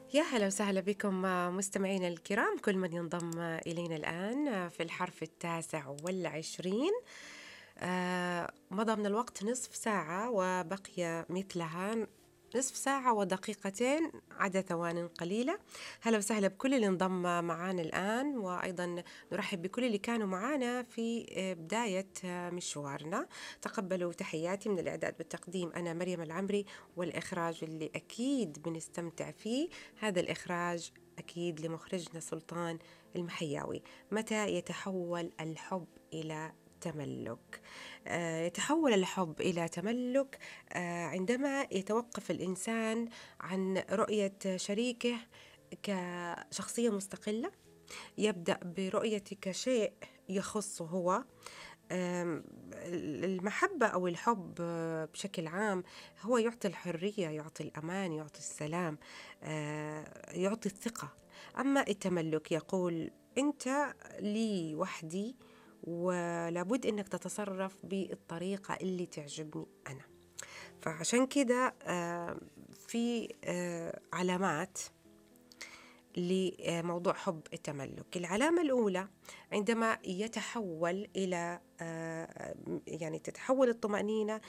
يا هلا وسهلا بكم مستمعينا الكرام، كل من ينضم إلينا الآن في الحرف 29. مضى من الوقت نصف ساعة وبقي مثلها نصف ساعة ودقيقتين عدا ثوان قليلة. هلا وسهلا بكل اللي انضم معانا الآن، وأيضا نرحب بكل اللي كانوا معانا في بداية مشوارنا. تقبلوا تحياتي من الإعداد والتقديم، أنا مريم العمري، والإخراج اللي أكيد بنستمتع فيه هذا الإخراج أكيد لمخرجنا سلطان المحياوي. متى يتحول الحب إلى تملك؟ يتحول الحب إلى تملك عندما يتوقف الإنسان عن رؤية شريكه كشخصية مستقلة، يبدأ برؤيته كشيء يخصه هو. المحبة أو الحب بشكل عام هو يعطي الحرية، يعطي الأمان، يعطي السلام، يعطي الثقة. أما التملك يقول أنت لي وحدي، ولابد أنك تتصرف بالطريقة اللي تعجبني أنا. فعشان كده في علامات لموضوع حب التملك. العلامة الأولى عندما يتحول إلى يعني تتحول الطمأنينة